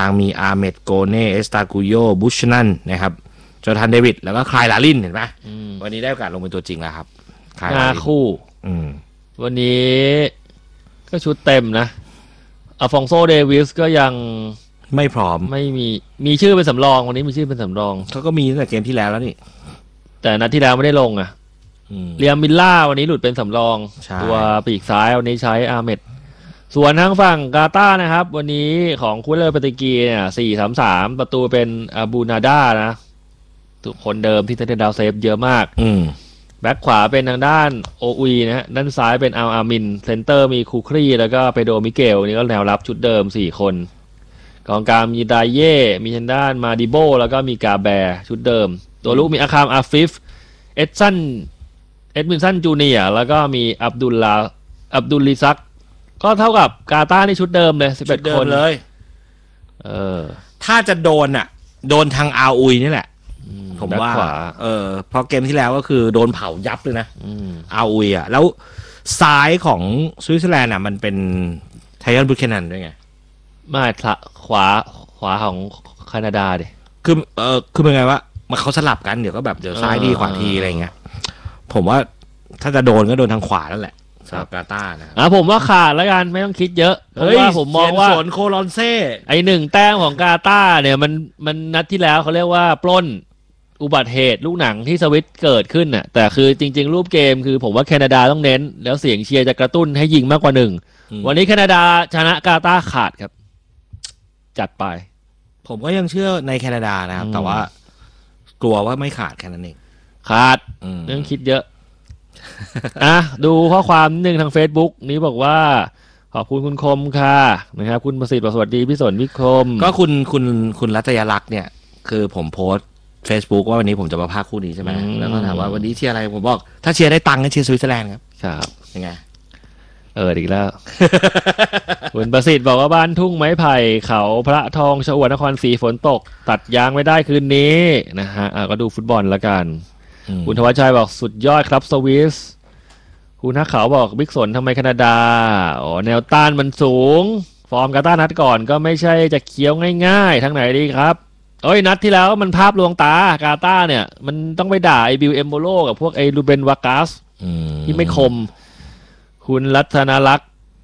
างมีอาร์เมดโกเน่เอสตากุโยบุชนันนะครับจอร์แดนเดวิดแล้วก็คลายลาลินเห็นไหมวันนี้ได้โอกาสลงเป็นตัวจริงแล้วครับหน้าคู่วันนี้ก็ชุดเต็มนะอัลฟองโซเดวิสก็ยังไม่พร้อมไม่มีชื่อเป็นสำรองวันนี้มีชื่อเป็นสำรองเขาก็มีตั้งแต่เกมที่แล้วนี่แต่นัดที่แล้วไม่ได้ลงอ่ะเรียมมิลล่าวันนี้หลุดเป็นสำรองตัวปีกซ้ายวันนี้ใช้อาเมดส่วนทางฝั่งกาตาร์นะครับวันนี้ของคุเลอร์ปาติกีเนี่ย4-3-3ประตูเป็นอาบูนาดานะทุกคนเดิมที่ได้ดาวเซฟเยอะมากแบ็คขวาเป็นทางด้านโออุยนะฮะด้านซ้ายเป็นอามินเซนเตอร์มีคูครีแล้วก็เปโดมิเกลนี่ก็แนวรับชุดเดิม4คนกองกลางมีไดเย่มีทางด้านมาดิโบแล้วก็มีกาแบร์ชุดเดิมตัวลูกมีอาคามอาฟิฟเอ็ดมินสันจูเนียร์แล้วก็มีอับดุลลิซักก็เท่ากับกาตาร์นี่ชุดเดิมเลย11คนเลยถ้าจะโดนทางอาอุยนี่แหละผมว่าเพราะเกมที่แล้วก็คือโดนเผายับเลยนะอาอุยแล้วซ้ายของสวิตเซอร์แลนด์มันเป็นไทยอนบุคเคนันด้วยไงไม่ขวาของแคนาดาดิคือเป็นไงวะมันเขาสลับกันเดี๋ยวก็แบบเดี๋ยวซ้ายดีขวาทีอะไรเงี้ยผมว่าถ้าจะโดนก็โดนทางขวานั่นแหละสำหรับกาตาร์นะผมว่าขาดแล้วกันไม่ต้องคิดเยอะเพราะว่าผมมองว่าโคลอนเซ่ไอ1 แต้มของกาตาร์เนี่ยมันนัดที่แล้วเขาเรียกว่าปล้นอุบัติเหตุลูกหนังที่สวิตเกิดขึ้นน่ะแต่คือจริงๆรูปเกมคือผมว่าแคนาดาต้องเน้นแล้วเสียงเชียร์จะกระตุ้นให้ยิงมากกว่า1วันนี้แคนาดาชนะกาตาร์ขาดครับจัดไปผมก็ยังเชื่อในแคนาดานะครับแต่ว่ากลัวว่าไม่ขาดแค่นั้นเองขาดเรื่องคิดเยอะดูข้อความนึงทาง Facebook นี้บอกว่าขอบคุณคุณคมค่ะนะครับคุณประสิทธิ์สวัสดีพี่สนพี่คมก็คุณรัตยลักษณ์เนี่ยคือผมโพสต์ Facebook ว่าวันนี้ผมจะมาพากคู่นี้ใช่ไหมแล้วก็ถามว่าวันนี้เชียร์อะไรผมบอกถ้าเชียร์ได้ตังค์ก็เชียร์สวิตเซอร์แลนด์ครับครับยังไงอีกแล้ว คุณประสิทธิ์บอกว่าบ้านทุ่งไม้ไผ่เขาพระทองชอวดนครศรีฝนตกตัดยางไม่ได้คืนนี้นะฮะก็ดูฟุตบอลละกันคุณธวัชชัยบอกสุดยอดครับสวิสคุณนักข่าวบอกบิ๊กสนทำไมแคนาดาแนวต้านมันสูงฟอร์มกาตาร์นัดก่อนก็ไม่ใช่จะเคี้ยวง่ายๆทั้งไหนดีครับนัดที่แล้วมันภาพลวงตากาตาร์เนี่ยมันต้องไปด่าไอ้บิลเอมโบโลกับพวกไอ้ลูเบนวากัสที่ไม่คมคุณรัตยลักษ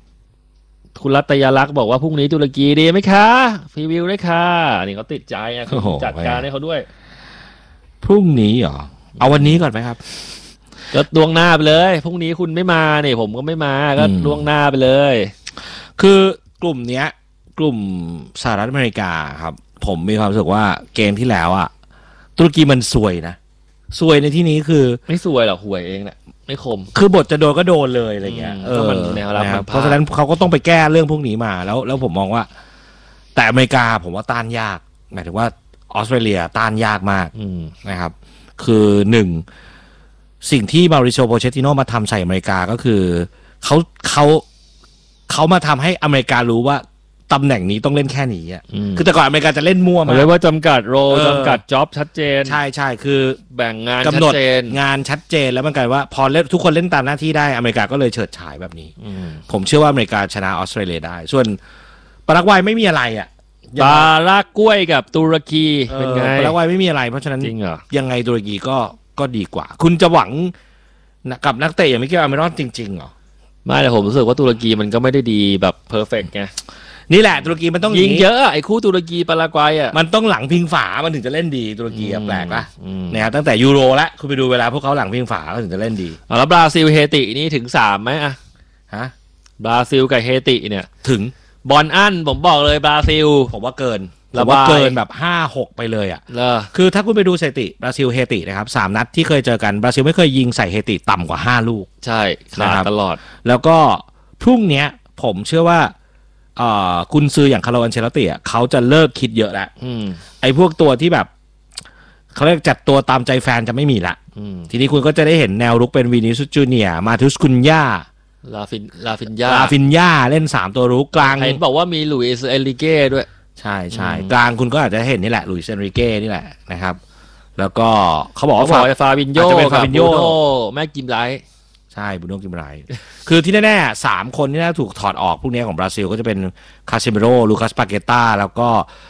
ณ์บอกว่าพรุ่งนี้ตุรกีดีไหมคะพรีวิวได้ค่ะนี่เขาติดใจเขาจัดการให้เขาด้วยพรุ่งนี้เหรอเอาวันนี้ก่อนไหมครับก็ดวงหน้าไปเลยพรุ่งนี้คุณไม่มาเนี่ยผมก็ไม่มาก็ดวงหน้าไปเลยคือกลุ่มเนี้ยกลุ่มสหรัฐอเมริกาครับผมมีความรู้สึกว่าเกมที่แล้วตุรกีมันซวยนะซวยในที่นี้คือไม่ซวยหรอกห่วยเองแหละไม่คมคือบทจะโดนก็โดนเลยอะไรเงี้ยมันแนวรับเพราะฉะนั้นเขาก็ต้องไปแก้เรื่องพวกนี้มาแล้วผมมองว่าแต่อเมริกาผมว่าต้านยากหมายถึงว่าออสเตรเลียต้านยากมากนะครับคือสิ่งที่มาริโชโปเชตติโนมาทำใส่อเมริกาก็คือเขามาทำให้อเมริการู้ว่าตำแหน่งนี้ต้องเล่นแค่นี้คือแต่ก่อนอเมริกาจะเล่นมั่วมาเรียกว่าจำกัดโรจำกัดจ็อบชัดเจนใช่คือแบ่งงานกำหนดงานชัดเจนแล้วมันกลายว่าพอทุกคนเล่นตามหน้าที่ได้อเมริกาก็เลยเฉิดฉายแบบนี้ผมเชื่อว่าอเมริกาชนะออสเตรเลียได้ส่วนปารากวัยไม่มีอะไรปารากวัยกับตุรกีเป็นไงปารากวัยไม่มีอะไรเพราะฉะนั้นยังไงตุรกีก็ดีกว่าคุณจะหวังกับนักเตะอย่างมิเกลอาร์เมรอนจริงๆเหรอไม่แต่ผมรู้สึกว่าตุรกีมันก็ไม่ได้ดีแบบเพอร์เฟกต์ไงนี่แหละตุรกีมันต้องยิงเยอะไอ้คู่ตุรกีปารากวัยมันต้องหลังพิงฝามันถึงจะเล่นดีตุรกีแปลกป่ะนะครับตั้งแต่ยูโรแล้วคุณไปดูเวลาพวกเขาหลังพิงฝาก็ถึงจะเล่นดีแล้วบราซิลเฮตินี่ถึง3ไหมบราซิลกับเฮติเนี่ยถึงบอลอั้นผมบอกเลยบราซิลผมว่าเกินแบบ 5-6 ไปเลยคือถ้าคุณไปดูสถิติบราซิลเฮตินะครับ3นัดที่เคยเจอกันบราซิลไม่เคยยิงใส่เฮติต่ำกว่า5ลูกใช่ขาดตลอดแล้วก็พรุ่งนี้ผมเชื่อว่ากุนซืออย่างคาร์โล อันเชลติเขาจะเลิกคิดเยอะแล้วไอ้พวกตัวที่แบบเขาเรียกจัดตัวตามใจแฟนจะไม่มีละทีนี้คุณก็จะได้เห็นแนวรุกเป็นวินิซุสจูเนียร์มาทุสคุนย่าลาฟินย่าเล่น3ตัวรุกกลางเห็นบอกว่ามีลุยส์เอลิเก้ด้วยใช่กลางคุณก็อาจจะเห็นนี่แหละลุยส์เอลิเก้นี่แหละนะครับแล้วก็เขาบอกว่าฟาบินโญ่กับบูโน่แม่กิมไลใช่บูโน่กิมไรคือที่แน่ๆ3คนที่น่าถูกถอดออกพวกนี้ของบราซิลก็จะเป็นคาเซมิโร่ลูคัสปาเกต้าแล้วก็